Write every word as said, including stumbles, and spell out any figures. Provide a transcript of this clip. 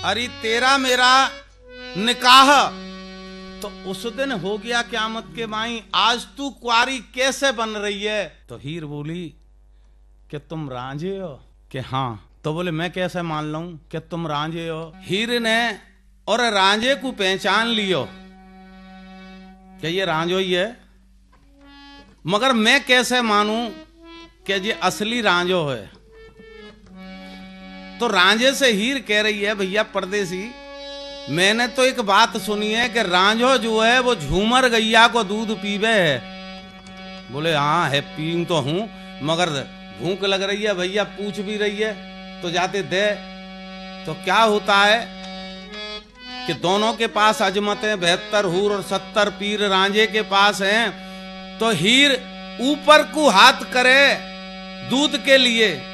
अरे तेरा मेरा निकाह तो उस दिन हो गया क़यामत के माई, आज तू कुआरी कैसे बन रही है? तो हीर बोली कि तुम रांझे हो? कि हाँ। तो बोले मैं कैसे मान लूं कि तुम रांझे हो? हीर ने और रांझे को पहचान लियो कि ये रांझो ही है, मगर मैं कैसे मानूं कि ये असली रांझो है? तो रांझे से हीर कह रही है, भैया परदेसी, मैंने तो एक बात सुनी है कि रांझो जो है वो झूमर गैया को दूध पीवे है। बोले हाँ है, पीऊं तो हूं, मगर भूख लग रही है भैया, पूछ भी रही है तो जाते दे। तो क्या होता है कि दोनों के पास अजमत है, बहत्तर हूर और सत्तर पीर रांझे के पास हैं। तो हीर ऊपर को हाथ करे दूध के लिए,